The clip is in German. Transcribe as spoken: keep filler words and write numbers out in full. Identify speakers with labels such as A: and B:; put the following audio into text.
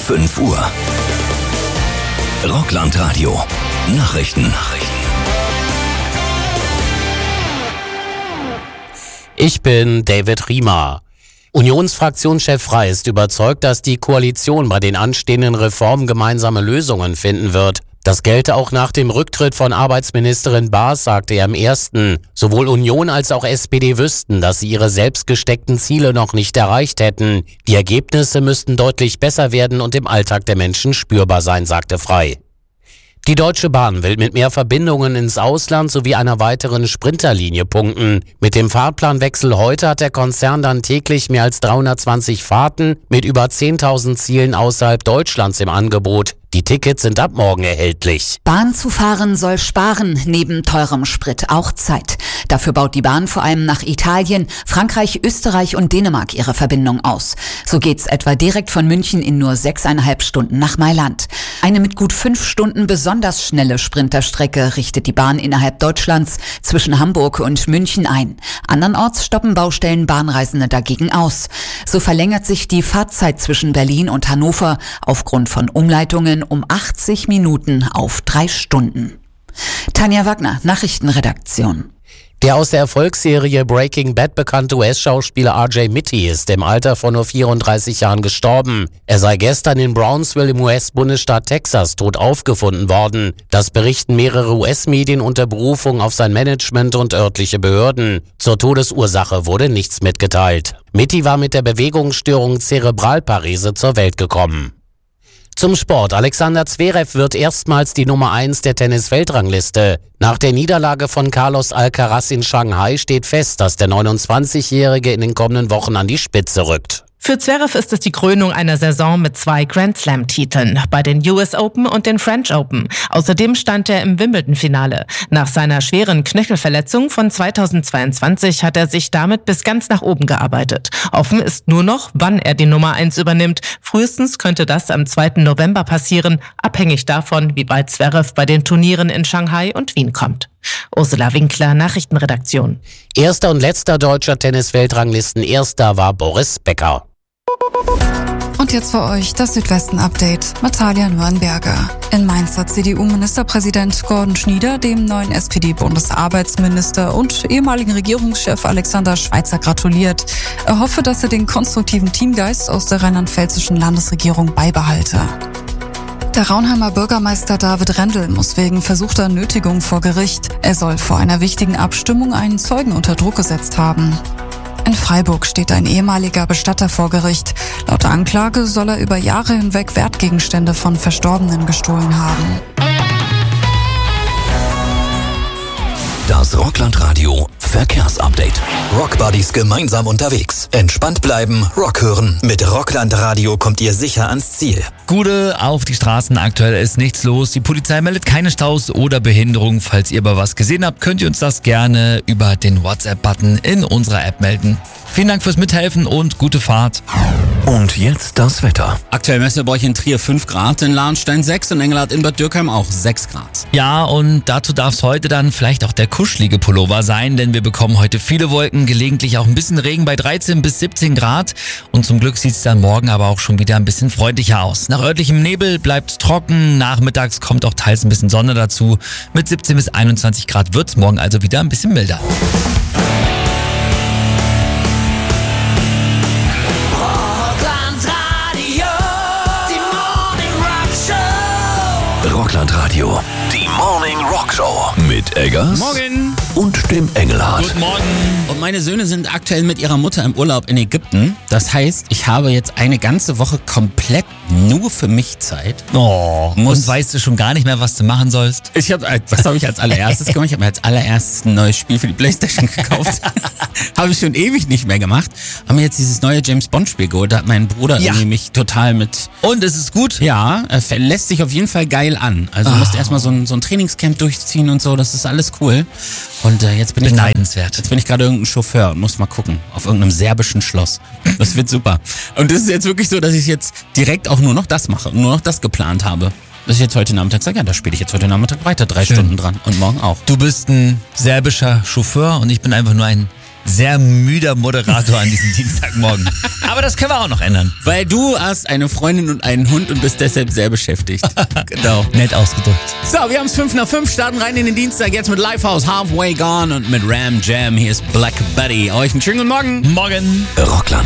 A: fünf Uhr. Rockland-Radio. Nachrichten. Nachrichten.
B: Ich bin David Riemer. Unionsfraktionschef Frey ist überzeugt, dass die Koalition bei den anstehenden Reformen gemeinsame Lösungen finden wird. Das gelte auch nach dem Rücktritt von Arbeitsministerin Baas, sagte er im ersten. Sowohl Union als auch S P D wüssten, dass sie ihre selbst gesteckten Ziele noch nicht erreicht hätten. Die Ergebnisse müssten deutlich besser werden und im Alltag der Menschen spürbar sein, sagte Frey. Die Deutsche Bahn will mit mehr Verbindungen ins Ausland sowie einer weiteren Sprinterlinie punkten. Mit dem Fahrplanwechsel heute hat der Konzern dann täglich mehr als dreihundertzwanzig Fahrten mit über zehntausend Zielen außerhalb Deutschlands im Angebot. Die Tickets sind ab morgen erhältlich.
C: Bahn zu fahren soll sparen, neben teurem Sprit auch Zeit. Dafür baut die Bahn vor allem nach Italien, Frankreich, Österreich und Dänemark ihre Verbindung aus. So geht's etwa direkt von München in nur sechseinhalb Stunden nach Mailand. Eine mit gut fünf Stunden besonders schnelle Sprinterstrecke richtet die Bahn innerhalb Deutschlands zwischen Hamburg und München ein. Andernorts stoppen Baustellen Bahnreisende dagegen aus. So verlängert sich die Fahrzeit zwischen Berlin und Hannover aufgrund von Umleitungen um achtzig Minuten auf drei Stunden. Tanja Wagner, Nachrichtenredaktion.
B: Der aus der Erfolgsserie Breaking Bad bekannte U S-Schauspieler R J Mitte ist im Alter von nur vierunddreißig Jahren gestorben. Er sei gestern in Brownsville im U S-Bundesstaat Texas tot aufgefunden worden. Das berichten mehrere U S-Medien unter Berufung auf sein Management und örtliche Behörden. Zur Todesursache wurde nichts mitgeteilt. Mitte war mit der Bewegungsstörung Zerebralparese zur Welt gekommen. Zum Sport. Alexander Zverev wird erstmals die Nummer eins der Tennis-Weltrangliste. Nach der Niederlage von Carlos Alcaraz in Shanghai steht fest, dass der neunundzwanzigjährige in den kommenden Wochen an die Spitze rückt.
D: Für Zverev ist es die Krönung einer Saison mit zwei Grand-Slam-Titeln bei den U S Open und den French Open. Außerdem stand er im Wimbledon-Finale. Nach seiner schweren Knöchelverletzung von zweitausendzweiundzwanzig hat er sich damit bis ganz nach oben gearbeitet. Offen ist nur noch, wann er die Nummer eins übernimmt. Frühestens könnte das am zweiten November passieren, abhängig davon, wie bald Zverev bei den Turnieren in Shanghai und Wien kommt. Ursula Winkler, Nachrichtenredaktion.
B: Erster und letzter deutscher Tennis-Weltranglisten-Erster war Boris Becker.
E: Und jetzt für euch das Südwesten-Update mit Talia Nürnberger. In Mainz hat C D U-Ministerpräsident Gordon Schnieder dem neuen S P D-Bundesarbeitsminister und ehemaligen Regierungschef Alexander Schweitzer gratuliert. Er hoffe, dass er den konstruktiven Teamgeist aus der rheinland-pfälzischen Landesregierung beibehalte. Der Raunheimer Bürgermeister David Rendel muss wegen versuchter Nötigung vor Gericht. Er soll vor einer wichtigen Abstimmung einen Zeugen unter Druck gesetzt haben. In Freiburg steht ein ehemaliger Bestatter vor Gericht. Laut Anklage soll er über Jahre hinweg Wertgegenstände von Verstorbenen gestohlen haben.
A: Das Rockland-Radio Verkehrsupdate. Rockbuddies gemeinsam unterwegs. Entspannt bleiben, Rock hören. Mit Rockland-Radio kommt ihr sicher ans Ziel.
F: Gude, auf die Straßen aktuell ist nichts los. Die Polizei meldet keine Staus oder Behinderung. Falls ihr aber was gesehen habt, könnt ihr uns das gerne über den WhatsApp-Button in unserer App melden. Vielen Dank fürs Mithelfen und gute Fahrt.
A: Und jetzt das Wetter.
G: Aktuell messen wir bei euch in Trier fünf Grad, in Lahnstein sechs und Engelhardt in Bad Dürkheim auch sechs Grad.
F: Ja, und dazu darf es heute dann vielleicht auch der kuschelige Pullover sein, denn wir bekommen heute viele Wolken, gelegentlich auch ein bisschen Regen bei dreizehn bis siebzehn Grad. Und zum Glück sieht es dann morgen aber auch schon wieder ein bisschen freundlicher aus. Nach örtlichem Nebel bleibt es trocken, nachmittags kommt auch teils ein bisschen Sonne dazu. Mit siebzehn bis einundzwanzig Grad wird es morgen also wieder ein bisschen milder.
A: Rockland-Radio, die Morning Rock Show mit Eggers
G: Morgen
A: und dem Engelhardt.
G: Guten Morgen. Und meine Söhne sind aktuell mit ihrer Mutter im Urlaub in Ägypten. Das heißt, ich habe jetzt eine ganze Woche komplett nur für mich Zeit.
F: Oh, Muss, und weißt du schon gar nicht mehr, was du machen sollst?
G: Ich habe, was habe ich als allererstes gemacht? Ich habe mir als allererstes ein neues Spiel für die Playstation gekauft. Habe ich schon ewig nicht mehr gemacht. Haben mir jetzt dieses neue James Bond Spiel geholt. Da hat mein Bruder
F: Ja.
G: irgendwie mich total mit...
F: Und ist es gut?
G: Ja, äh, lässt sich auf jeden Fall geil an. Also du
F: Oh.
G: musst erstmal so ein, so ein Trainingscamp durchziehen und so. Das ist alles cool. Und äh, jetzt bin ich grad,
F: Beneidenswert.
G: jetzt bin ich gerade irgendein Chauffeur und muss mal gucken. Auf irgendeinem serbischen Schloss. Das wird super. Und das ist jetzt wirklich so, dass ich jetzt direkt auch nur noch das mache. Nur noch das geplant habe. Dass ich jetzt heute Nachmittag sage, ja, da spiele ich jetzt heute Nachmittag weiter. Drei
F: Schön.
G: Stunden dran. Und morgen auch.
F: Du bist ein serbischer Chauffeur und ich bin einfach nur ein sehr müder Moderator an diesem Dienstagmorgen. Aber das können wir auch noch ändern.
G: Weil du hast eine Freundin und einen Hund und bist deshalb sehr beschäftigt.
F: Genau. Nett ausgedrückt.
G: So, wir haben es fünf nach fünf, starten rein in den Dienstag, jetzt mit Lifehouse, Halfway Gone und mit Ram Jam. Hier ist Black Betty. Euch einen schönen guten Morgen.
F: Morgen.
A: Rockland